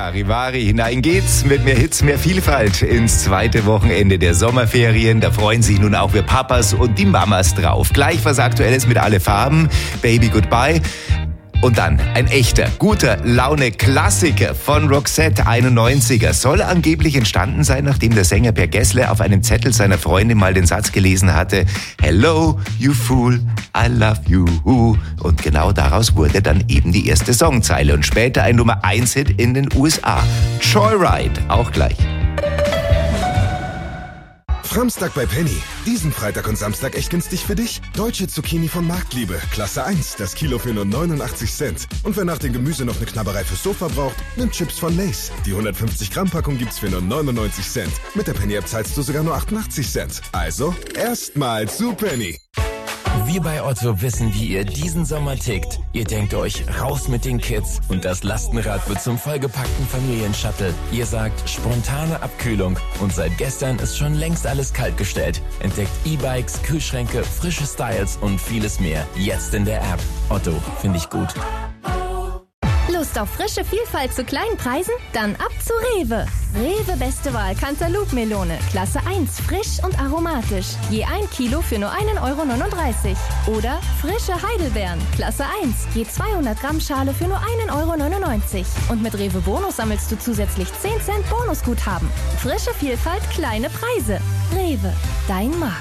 Charivari, hinein geht's mit mehr Hits, mehr Vielfalt ins zweite Wochenende der Sommerferien. Da freuen sich nun auch wir Papas und die Mamas drauf. Gleich was Aktuelles mit Alle Farben, Baby Goodbye. Und dann ein echter, guter Laune-Klassiker von Roxette, 91er. Soll angeblich entstanden sein, nachdem der Sänger Per Gessle auf einem Zettel seiner Freundin mal den Satz gelesen hatte: Hello, you fool, I love you. Und genau daraus wurde dann eben die erste Songzeile und später ein Nummer-1-Hit in den USA. Joyride, auch gleich. Samstag bei Penny. Diesen Freitag und Samstag echt günstig für dich. Deutsche Zucchini von Marktliebe. Klasse 1. Das Kilo für nur 89 Cent. Und wer nach dem Gemüse noch eine Knabberei fürs Sofa braucht, nimmt Chips von Lay's. Die 150 Gramm Packung gibt's für nur 99 Cent. Mit der Penny App zahlst du sogar nur 88 Cent. Also, erstmal zu Penny. Wir bei Otto wissen, wie ihr diesen Sommer tickt. Ihr denkt euch, raus mit den Kids und das Lastenrad wird zum vollgepackten Familienshuttle. Ihr sagt, spontane Abkühlung und seit gestern ist schon längst alles kalt gestellt. Entdeckt E-Bikes, Kühlschränke, frische Styles und vieles mehr. Jetzt in der App. Otto, finde ich gut. Lust auf frische Vielfalt zu kleinen Preisen? Dann ab zu Rewe. Rewe beste Wahl Cantaloupe-Melone. Klasse 1, frisch und aromatisch. Je 1 Kilo für nur 1,39 Euro. Oder frische Heidelbeeren. Klasse 1, je 200 Gramm Schale für nur 1,99 Euro. Und mit Rewe Bonus sammelst du zusätzlich 10 Cent Bonusguthaben. Frische Vielfalt, kleine Preise. Rewe, dein Markt.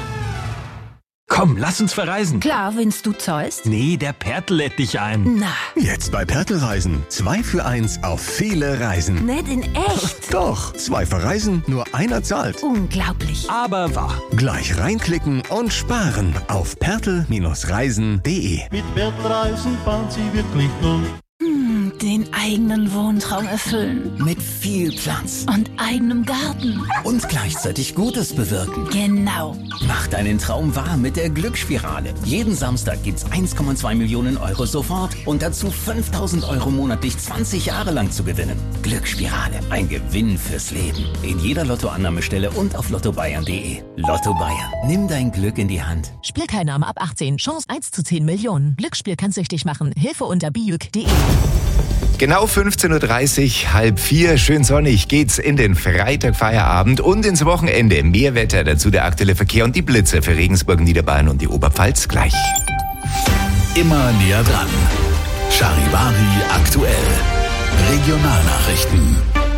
Komm, lass uns verreisen. Klar, wenn's du zahlst. Nee, der Pertl lädt dich ein. Na, Jetzt bei Pertl Reisen. 2 für 1 auf viele Reisen. nicht in echt. Doch, 2 verreisen, nur einer zahlt. Unglaublich. Aber wahr. Gleich reinklicken und sparen auf pertl-reisen.de. Mit Pertl Reisen fahren Sie wirklich gut. Den eigenen Wohntraum erfüllen. Mit viel Platz Und eigenem Garten. und gleichzeitig Gutes bewirken. Genau. Mach deinen Traum wahr mit der Glücksspirale. Jeden Samstag gibt's 1,2 Millionen Euro sofort und dazu 5.000 Euro monatlich 20 Jahre lang zu gewinnen. Glücksspirale, ein Gewinn fürs Leben. In jeder Lottoannahmestelle und auf lottobayern.de. Lotto Bayern, nimm dein Glück in die Hand. Spielteilnahme ab 18. Chance 1 zu 10 Millionen. Glücksspiel kann süchtig machen. Hilfe unter biuk.de. Genau 15.30 Uhr, 3:30, schön sonnig geht's in den Freitagfeierabend und ins Wochenende. Mehr Wetter, dazu der aktuelle Verkehr und die Blitze für Regensburg, Niederbayern und die Oberpfalz gleich. Immer näher dran. Charivari aktuell. Regionalnachrichten.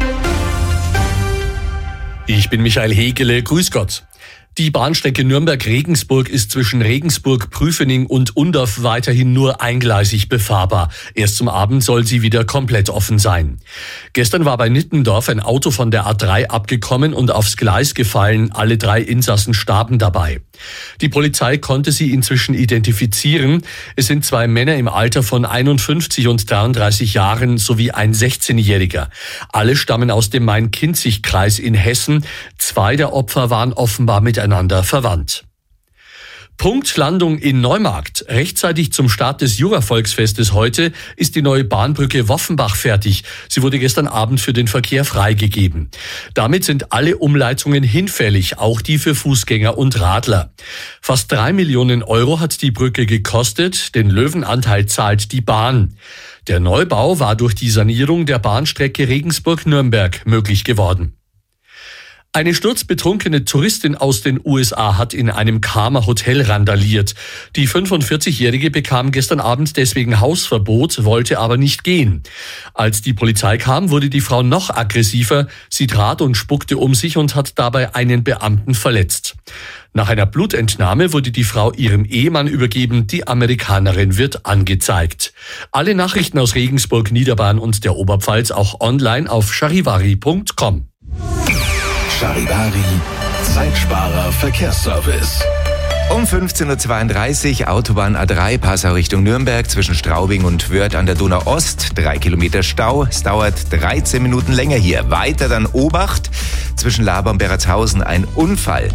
Ich bin Michael Hegele, grüß Gott. Die Bahnstrecke Nürnberg-Regensburg ist zwischen Regensburg, Prüfening und Undorf weiterhin nur eingleisig befahrbar. Erst zum Abend soll sie wieder komplett offen sein. Gestern war bei Nittendorf ein Auto von der A3 abgekommen und aufs Gleis gefallen. Alle 3 Insassen starben dabei. Die Polizei konnte sie inzwischen identifizieren. Es sind 2 Männer im Alter von 51 und 33 Jahren sowie ein 16-Jähriger. Alle stammen aus dem Main-Kinzig-Kreis in Hessen. 2 der Opfer waren offenbar miteinander verwandt. Punktlandung in Neumarkt. Rechtzeitig zum Start des Jura-Volksfestes heute ist die neue Bahnbrücke Woffenbach fertig. Sie wurde gestern Abend für den Verkehr freigegeben. Damit sind alle Umleitungen hinfällig, auch die für Fußgänger und Radler. Fast 3 Millionen Euro hat die Brücke gekostet. Den Löwenanteil zahlt die Bahn. Der Neubau war durch die Sanierung der Bahnstrecke Regensburg-Nürnberg möglich geworden. Eine sturzbetrunkene Touristin aus den USA hat in einem Karmer Hotel randaliert. Die 45-Jährige bekam gestern Abend deswegen Hausverbot, wollte aber nicht gehen. Als die Polizei kam, wurde die Frau noch aggressiver. Sie trat und spuckte um sich und hat dabei einen Beamten verletzt. Nach einer Blutentnahme wurde die Frau ihrem Ehemann übergeben. Die Amerikanerin wird angezeigt. Alle Nachrichten aus Regensburg, Niederbayern und der Oberpfalz auch online auf charivari.com. Charivari, Zeitsparer Verkehrsservice. Um 15.32 Uhr, Autobahn A3, Passau Richtung Nürnberg, zwischen Straubing und Wörth an der Donau Ost, 3 Kilometer Stau, es dauert 13 Minuten länger hier. Weiter dann Obacht, zwischen Laber und Beratshausen ein Unfall.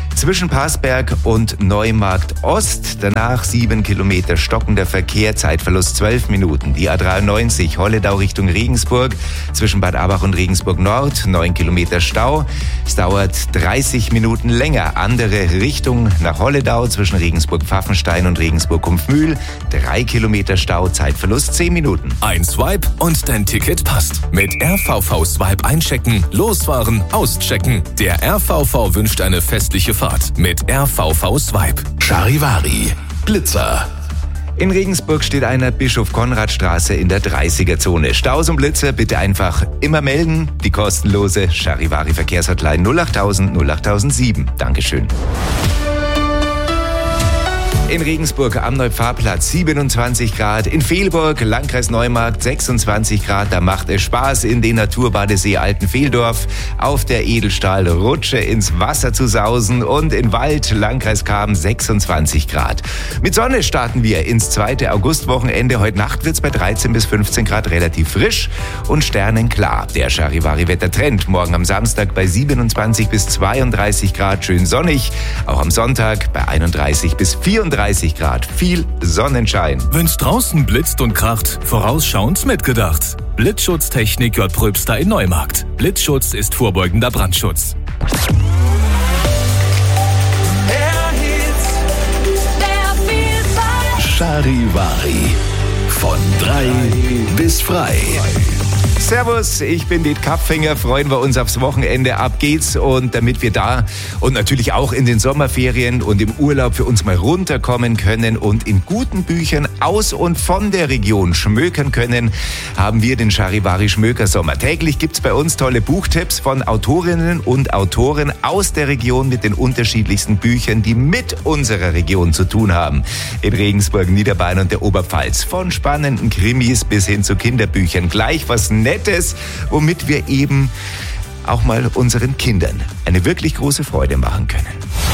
Zwischen Parsberg und Neumarkt Ost. Danach 7 Kilometer stockender Verkehr, Zeitverlust 12 Minuten. Die A93 Holledau Richtung Regensburg. Zwischen Bad Abach und Regensburg Nord 9 Kilometer Stau. Es dauert 30 Minuten länger. Andere Richtung nach Holledau zwischen Regensburg-Pfaffenstein und Regensburg-Kumpfmühl. 3 Kilometer Stau, Zeitverlust 10 Minuten. Ein Swipe und dein Ticket passt. Mit RVV Swipe einchecken, losfahren, auschecken. Der RVV wünscht eine festliche Fahrt mit RVV Swipe. Charivari, Blitzer. In Regensburg steht eine Bischof-Konrad-Straße in der 30er-Zone. Staus und Blitzer bitte einfach immer melden. Die kostenlose Charivari-Verkehrshotline 08000 08007. Dankeschön. In Regensburg am Neupfarrplatz 27 Grad, in Fehlburg, Landkreis Neumarkt 26 Grad, da macht es Spaß in den Naturbadesee Altenfehldorf, auf der Edelstahlrutsche ins Wasser zu sausen und in Wald, Landkreis Kamen 26 Grad. Mit Sonne starten wir ins 2. Augustwochenende. Heute Nacht wird's bei 13 bis 15 Grad relativ frisch und sternenklar. Der Charivari-Wettertrend morgen am Samstag bei 27 bis 32 Grad, schön sonnig, auch am Sonntag bei 31 bis 34 Grad, viel Sonnenschein. Wenn's draußen blitzt und kracht, vorausschauend mitgedacht. Blitzschutztechnik J. Pröbster in Neumarkt. Blitzschutz ist vorbeugender Brandschutz. Charivari. Von 3 bis frei. Servus, ich bin Diet Kapfinger, freuen wir uns aufs Wochenende, ab geht's. Und damit wir da und natürlich auch in den Sommerferien und im Urlaub für uns mal runterkommen können und in guten Büchern aus und von der Region schmökern können, haben wir den Charivari Schmökersommer. Täglich gibt's bei uns tolle Buchtipps von Autorinnen und Autoren aus der Region mit den unterschiedlichsten Büchern, die mit unserer Region zu tun haben. In Regensburg, Niederbayern und der Oberpfalz. Von spannenden Krimis bis hin zu Kinderbüchern. Gleich was Nettes, womit wir eben auch mal unseren Kindern eine wirklich große Freude machen können.